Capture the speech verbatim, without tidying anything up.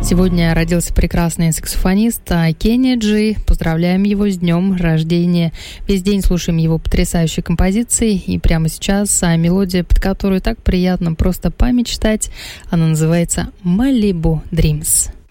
Сегодня родился прекрасный саксофонист Кенни Джи. Поздравляем его с днем рождения. Весь день слушаем его потрясающие композиции. И прямо сейчас мелодия, под которую так приятно просто помечтать, она называется «Malibu Dreams».